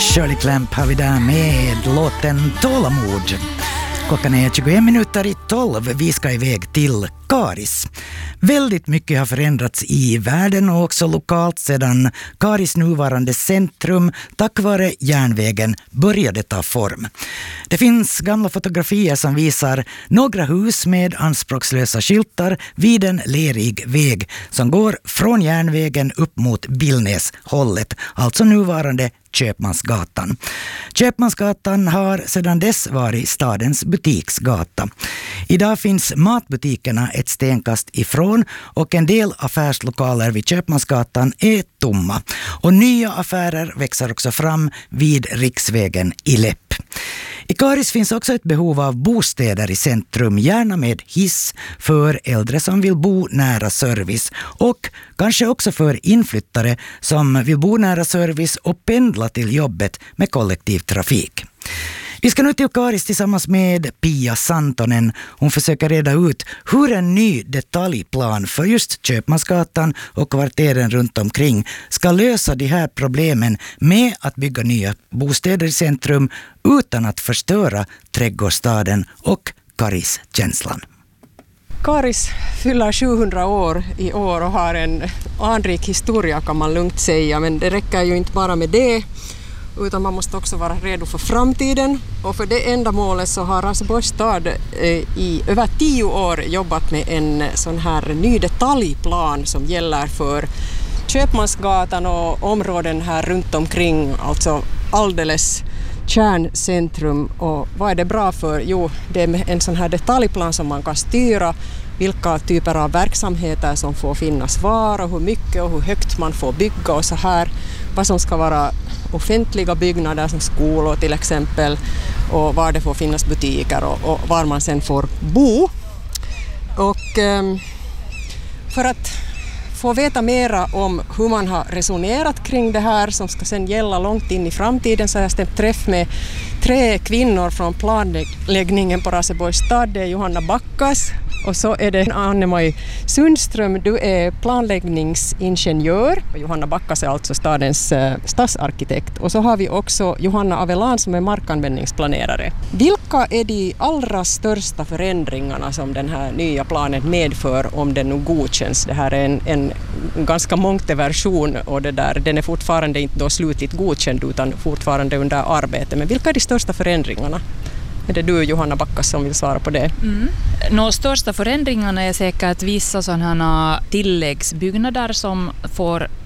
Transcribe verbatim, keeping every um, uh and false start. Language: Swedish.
Shirley Clamp har vi där med låten Tålamod. Klockan är tjugoen minuter i tolv. Vi ska iväg till Karis. Väldigt mycket har förändrats i världen och också lokalt sedan Karis nuvarande centrum tack vare järnvägen började ta form. Det finns gamla fotografier som visar några hus med anspråkslösa skyltar vid en lerig väg som går från järnvägen upp mot Billnäs-hållet, alltså nuvarande Köpmansgatan. Köpmansgatan har sedan dess varit stadens butiksgata. Idag finns matbutikerna ett stenkast ifrån och en del affärslokaler vid Köpmansgatan är tomma. Och nya affärer växer också fram vid riksvägen i Läpp. I Karis finns också ett behov av bostäder i centrum, gärna med hiss för äldre som vill bo nära service och kanske också för inflyttare som vill bo nära service och pendla till jobbet med kollektivtrafik. Vi ska nu till Karis tillsammans med Pia Santonen. Hon försöker reda ut hur en ny detaljplan för just Köpmansgatan och kvarteren runt omkring ska lösa de här problemen med att bygga nya bostäder i centrum utan att förstöra trädgårdsstaden och Karis-känslan. Karis fyller sjuhundra år i år och har en anrik historia kan man lugnt säga, men det räcker ju inte bara med det. Utan man måste också vara redo för framtiden. Och för det ändamålet så har Raseborgs stad i över tio år jobbat med en sån här ny detaljplan som gäller för Köpmansgatan och områden här runt omkring, alltså alldeles kärncentrum. Och vad är det bra för? Jo, det är en sån här detaljplan som man kan styra vilka typer av verksamheter som får finnas var och hur mycket och hur högt man får bygga och så här. Vad som ska vara offentliga byggnader som skolor till exempel och var det får finnas butiker och, och var man sen får bo. Och um, för att få veta mera om hur man har resonerat kring det här som ska sen gälla långt in i framtiden så har jag stämt träff med tre kvinnor från planläggningen på Raseborgs stad. Det är Johanna Backas och så är det Anne-Maj Sundström. Du är planläggningsingenjör. Johanna Backas är alltså stadens eh, stadsarkitekt. Och så har vi också Johanna Avelan som är markanvändningsplanerare. Vilka är de allra största förändringarna som den här nya planen medför om den nu godkänns? Det här är en, en ganska mångte version och det där, den är fortfarande inte då slutligt godkänd utan fortfarande under arbete. Men vilka är de största förändringarna? Är det du, Johanna Backas, som vill svara på det? Mm. De största förändringarna är säkert vissa sådana tilläggsbyggnader som får